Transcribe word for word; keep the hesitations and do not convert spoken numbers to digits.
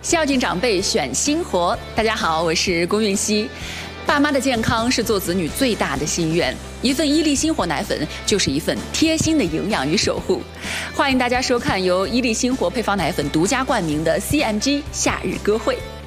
孝敬长辈选新活。大家好，我是龚韵希。爸妈的健康是做子女最大的心愿，一份伊利新活奶粉就是一份贴心的营养与守护。欢迎大家收看由伊利新活配方奶粉独家冠名的 C M G 夏日歌会。